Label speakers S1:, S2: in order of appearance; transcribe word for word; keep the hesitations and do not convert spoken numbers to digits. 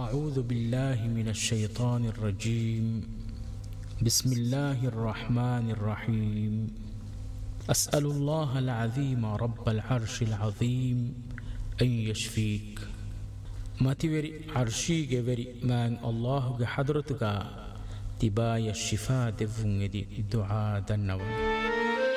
S1: أعوذ بالله من الشيطان الرجيم بسم الله الرحمن الرحيم أسأل الله العظيم رب العرش العظيم أن يشفيك ماتيوري عرشيك وري مان الله حضرتك تبايا الشفاء دفن دي دعاء دنوا